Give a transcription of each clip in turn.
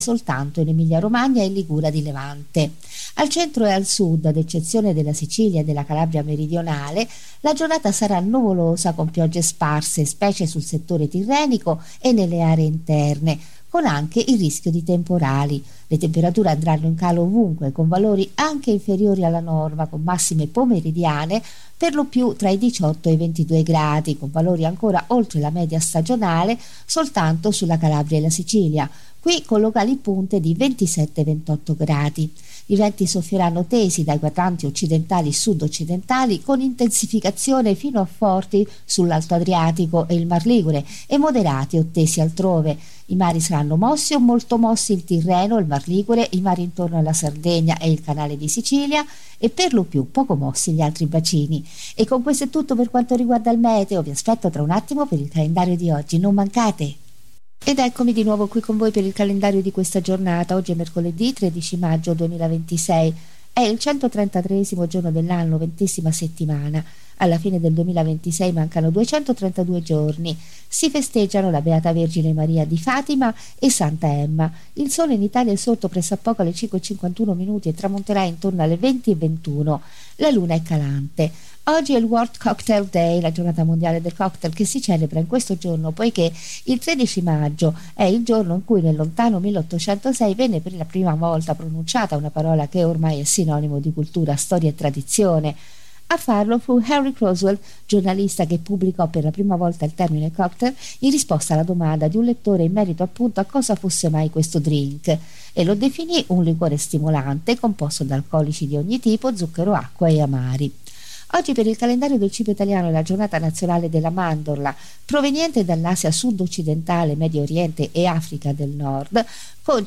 soltanto in Emilia-Romagna e Liguria di Levante. Al centro e al sud, ad eccezione della Sicilia e della Calabria meridionale, la giornata sarà nuvolosa con piogge sparse, specie sul settore tirrenico e nelle aree interne, con anche il rischio di temporali. Le temperature andranno in calo ovunque, con valori anche inferiori alla norma, con massime pomeridiane per lo più tra i 18 e i 22 gradi, con valori ancora oltre la media stagionale soltanto sulla Calabria e la Sicilia, qui con locali punte di 27-28 gradi. I venti soffieranno tesi dai quadranti occidentali e sud-occidentali, con intensificazione fino a forti sull'Alto Adriatico e il Mar Ligure e moderati o tesi altrove. I mari saranno mossi o molto mossi il Tirreno, il Mar Ligure, i mari intorno alla Sardegna e il Canale di Sicilia e per lo più poco mossi gli altri bacini. E con questo è tutto per quanto riguarda il meteo. Vi aspetto tra un attimo per il calendario di oggi, non mancate! Ed eccomi di nuovo qui con voi per il calendario di questa giornata. Oggi è mercoledì 13 maggio 2026, è il 133esimo giorno dell'anno, 20ª settimana. Alla fine del 2026 mancano 232 giorni. Si festeggiano la Beata Vergine Maria di Fatima e Santa Emma. Il sole in Italia è sorto pressappoco alle 5:51 e tramonterà intorno alle 20:21. La luna è calante. Oggi è il World Cocktail Day, la giornata mondiale del cocktail, che si celebra in questo giorno poiché il 13 maggio è il giorno in cui nel lontano 1806 venne per la prima volta pronunciata una parola che ormai è sinonimo di cultura, storia e tradizione. A farlo fu Henry Croswell, giornalista che pubblicò per la prima volta il termine cocktail in risposta alla domanda di un lettore in merito appunto a cosa fosse mai questo drink, e lo definì un liquore stimolante composto da alcolici di ogni tipo, zucchero, acqua e amari. Oggi per il calendario del cibo italiano è la giornata nazionale della mandorla, proveniente dall'Asia sud-occidentale, Medio Oriente e Africa del Nord, con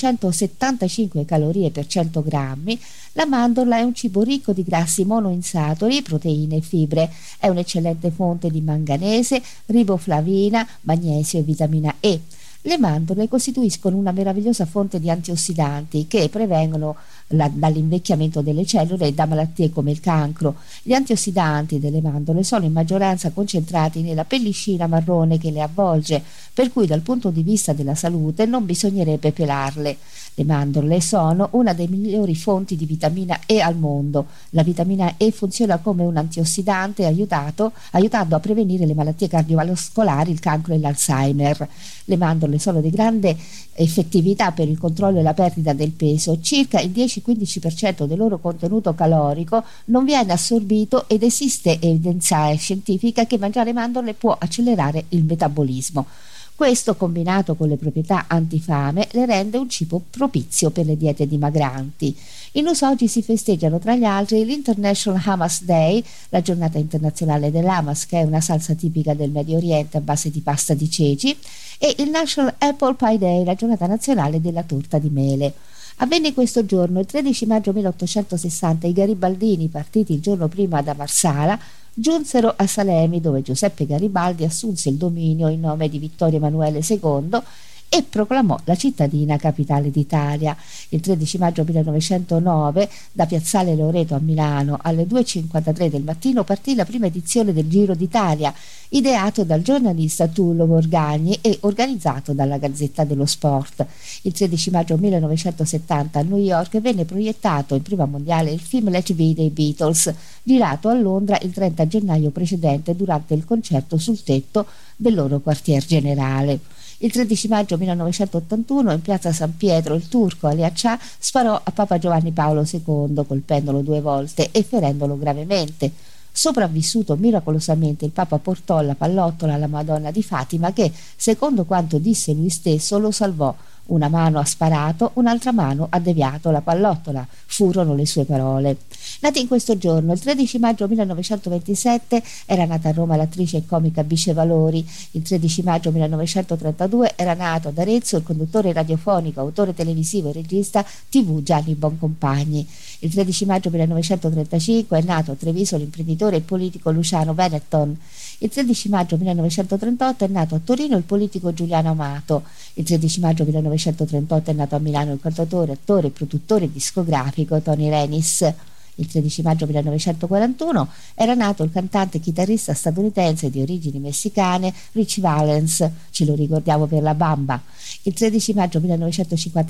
575 calorie per 100 grammi. La mandorla è un cibo ricco di grassi monoinsaturi, proteine e fibre. È un'eccellente fonte di manganese, riboflavina, magnesio e vitamina E. Le mandorle costituiscono una meravigliosa fonte di antiossidanti che prevengono dall'invecchiamento delle cellule e da malattie come il cancro. Gli antiossidanti delle mandorle sono in maggioranza concentrati nella pellicina marrone che le avvolge, per cui dal punto di vista della salute non bisognerebbe pelarle. Le mandorle sono una delle migliori fonti di vitamina E al mondo. La vitamina E funziona come un antiossidante aiutando a prevenire le malattie cardiovascolari, il cancro e l'Alzheimer. Le mandorle sono di grande effettività per il controllo e la perdita del peso. Circa il 10-15% del loro contenuto calorico non viene assorbito ed esiste evidenza scientifica che mangiare mandorle può accelerare il metabolismo. Questo, combinato con le proprietà antifame, le rende un cibo propizio per le diete dimagranti. In uso oggi si festeggiano tra gli altri l'International Hummus Day, la giornata internazionale dell'hummus, che è una salsa tipica del Medio Oriente a base di pasta di ceci, e il National Apple Pie Day, la giornata nazionale della torta di mele. Avvenne questo giorno, il 13 maggio 1860, i garibaldini, partiti il giorno prima da Marsala, giunsero a Salemi, dove Giuseppe Garibaldi assunse il dominio in nome di Vittorio Emanuele II e proclamò la cittadina capitale d'Italia. Il 13 maggio 1909, da Piazzale Loreto a Milano, alle 2:53 del mattino, partì la prima edizione del Giro d'Italia, ideato dal giornalista Tullo Morgagni e organizzato dalla Gazzetta dello Sport. Il 13 maggio 1970 a New York venne proiettato in prima mondiale il film Let It Be dei Beatles, girato a Londra il 30 gennaio precedente durante il concerto sul tetto del loro quartier generale. Il 13 maggio 1981 in piazza San Pietro il turco Ali Accià sparò a Papa Giovanni Paolo II colpendolo 2 volte e ferendolo gravemente. Sopravvissuto miracolosamente, il Papa portò la pallottola alla Madonna di Fatima che, secondo quanto disse lui stesso, lo salvò. Una mano ha sparato, un'altra mano ha deviato la pallottola, furono le sue parole. Nati in questo giorno, il 13 maggio 1927 era nata a Roma l'attrice e comica Bice Valori. Il 13 maggio 1932 era nato ad Arezzo il conduttore radiofonico, autore televisivo e regista TV Gianni Boncompagni. Il 13 maggio 1935 è nato a Treviso l'imprenditore e politico Luciano Benetton. Il 13 maggio 1938 è nato a Torino il politico Giuliano Amato. Il 13 maggio 1938 è nato a Milano il cantautore, attore e produttore discografico Tony Renis. Il 13 maggio 1941 era nato il cantante e chitarrista statunitense di origini messicane Richie Valens, ce lo ricordiamo per La Bamba. Il 13 maggio 1950